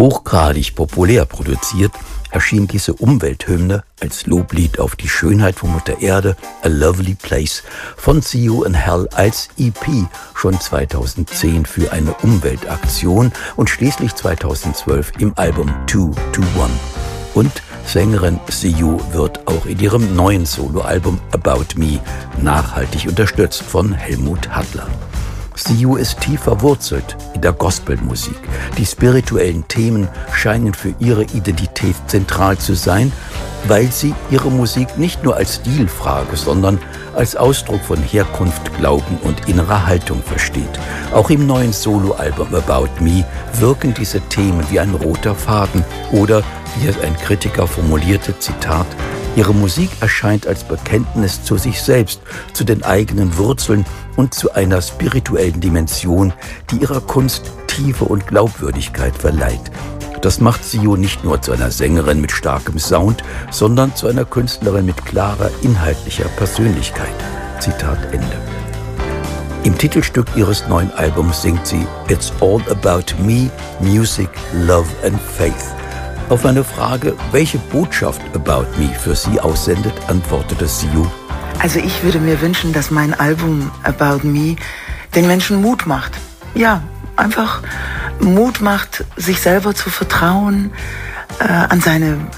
Hochgradig populär produziert, erschien diese Umwelthymne als Loblied auf die Schönheit von Mutter Erde, A Lovely Place, von See You in Hell als EP schon 2010 für eine Umweltaktion und schließlich 2012 im Album 221. Und Sängerin Siu wird auch in ihrem neuen Soloalbum About Me nachhaltig unterstützt von Helmut Hattler. Siu ist tief verwurzelt in der Gospelmusik. Die spirituellen Themen scheinen für ihre Identität zentral zu sein, weil sie ihre Musik nicht nur als Stilfrage, sondern als Ausdruck von Herkunft, Glauben und innerer Haltung versteht. Auch im neuen Soloalbum About Me wirken diese Themen wie ein roter Faden oder, wie es ein Kritiker formulierte, Zitat, ihre Musik erscheint als Bekenntnis zu sich selbst, zu den eigenen Wurzeln und zu einer spirituellen Dimension, die ihrer Kunst Tiefe und Glaubwürdigkeit verleiht. Das macht Siu nicht nur zu einer Sängerin mit starkem Sound, sondern zu einer Künstlerin mit klarer inhaltlicher Persönlichkeit. Zitat Ende. Im Titelstück ihres neuen Albums singt sie It's all about me, music, love and faith. Auf eine Frage, welche Botschaft About Me für sie aussendet, antwortete Siu: Also ich würde mir wünschen, dass mein Album About Me den Menschen Mut macht. Ja, einfach Mut macht, sich selber zu vertrauen, an seine